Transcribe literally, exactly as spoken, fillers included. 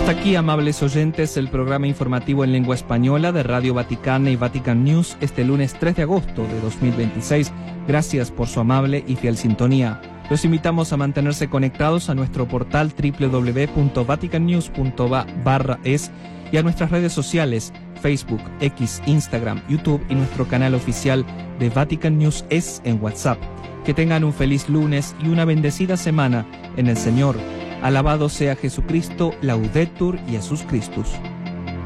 Hasta aquí, amables oyentes, el programa informativo en lengua española de Radio Vaticana y Vatican News este lunes tres de agosto de dos mil veintiséis. Gracias por su amable y fiel sintonía. Los invitamos a mantenerse conectados a nuestro portal doble u doble u doble u punto vatican news punto va barra es y a nuestras redes sociales Facebook, X, Instagram, YouTube y nuestro canal oficial de Vatican News Es en WhatsApp. Que tengan un feliz lunes y una bendecida semana en el Señor. Alabado sea Jesucristo, Laudetur Jesus Christus.